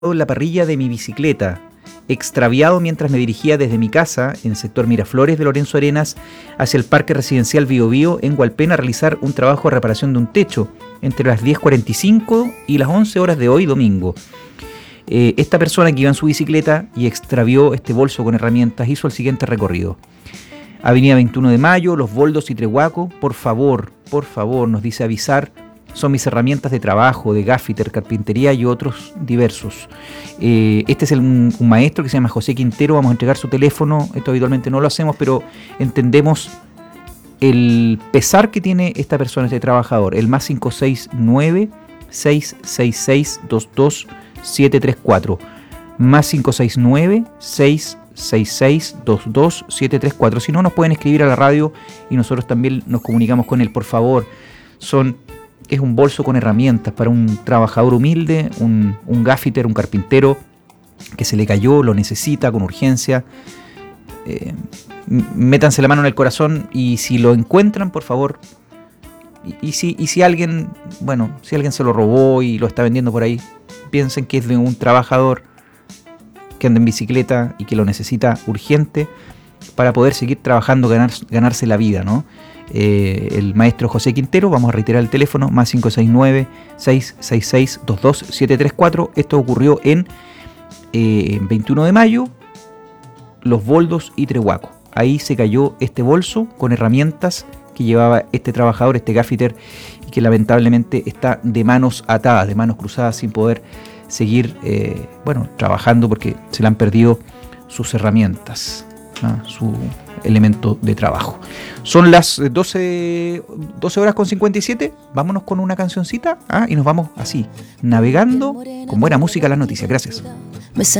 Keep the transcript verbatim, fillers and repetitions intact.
la parrilla de mi bicicleta, extraviado mientras me dirigía desde mi casa, en el sector Miraflores de Lorenzo Arenas, hacia el Parque Residencial Bío Bío en Hualpén a realizar un trabajo de reparación de un techo entre las diez cuarenta y cinco y las once horas de hoy domingo. Eh, esta persona que iba en su bicicleta y extravió este bolso con herramientas hizo el siguiente recorrido. Avenida veintiuno de Mayo, Los Boldos y Trehuaco, por favor, por favor, nos dice avisar, son mis herramientas de trabajo, de gaffiter, carpintería y otros diversos. Eh, este es el, un, un maestro que se llama José Quintero, vamos a entregar su teléfono, esto habitualmente no lo hacemos, pero entendemos el pesar que tiene esta persona, este trabajador, el más cinco seis nueve, seis seis seis, dos dos siete tres cuatro, más cinco seis nueve, seis seis seis, dos dos siete tres cuatro. Si no, nos pueden escribir a la radio y nosotros también nos comunicamos con él. Por favor, son, es un bolso con herramientas para un trabajador humilde, un, un gaffiter, un carpintero que se le cayó, lo necesita con urgencia. Eh, métanse la mano en el corazón y si lo encuentran, por favor, y, y, si, y si alguien, bueno, si alguien se lo robó y lo está vendiendo por ahí, piensen que es de un trabajador que anda en bicicleta y que lo necesita urgente para poder seguir trabajando, ganar, ganarse la vida, ¿no? Eh, el maestro José Quintero, vamos a reiterar el teléfono, más cinco seis nueve, seis seis seis, dos dos siete tres cuatro. Esto ocurrió en eh, veintiuno de Mayo, Los Boldos y Trehuaco. Ahí se cayó este bolso con herramientas que llevaba este trabajador, este gaffiter, y que lamentablemente está de manos atadas, de manos cruzadas, sin poder seguir eh, bueno, trabajando porque se le han perdido sus herramientas, ¿no? Su elemento de trabajo. Son las doce, doce horas con cincuenta y siete. Vámonos con una cancioncita, ¿ah? Y nos vamos así, navegando con buena música a las noticias. Gracias.